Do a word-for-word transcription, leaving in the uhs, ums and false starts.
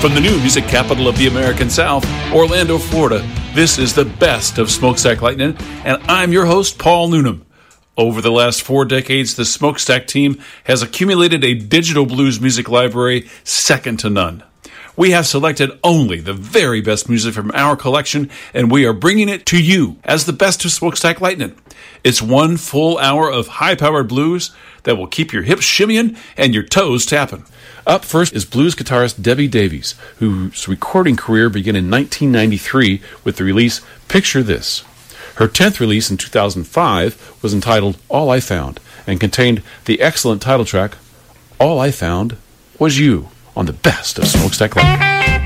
From the new music capital of the American South, Orlando, Florida, this is the best of Smokestack Lightning, and I'm your host, Paul Noonan. Over the last four decades, the Smokestack team has accumulated a digital blues music library second to none. We have selected only the very best music from our collection, and we are bringing it to you as the best of Smokestack Lightning. It's one full hour of high-powered blues that will keep your hips shimmying and your toes tapping. Up first is blues guitarist Debbie Davies, whose recording career began in nineteen ninety-three with the release Picture This. Her tenth release in two thousand five was entitled All I Found and contained the excellent title track, All I Found Was You, on the best of Smokestack Lightning.